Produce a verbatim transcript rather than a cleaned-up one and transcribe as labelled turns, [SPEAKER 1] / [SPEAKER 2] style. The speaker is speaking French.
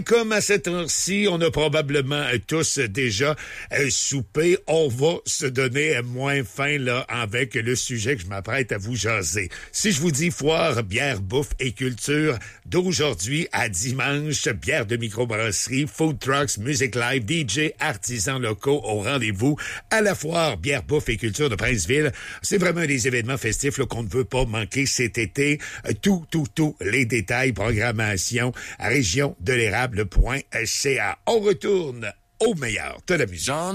[SPEAKER 1] Comme à cette heure-ci, on a probablement euh, tous déjà euh, soupé, on va se donner euh, moins faim là avec le sujet que je m'apprête à vous jaser. Si je vous dis foire, bière, bouffe et culture, d'aujourd'hui à dimanche, bière de microbrasserie, food trucks, musique live, D J, artisans locaux au rendez-vous à la foire, bière, bouffe et culture de Princeville. C'est vraiment des événements festifs là, qu'on ne veut pas manquer cet été. Euh, tout, tout, tout, les détails, programmation, région de l'érable. Le point C A. On retourne au meilleur de la musique.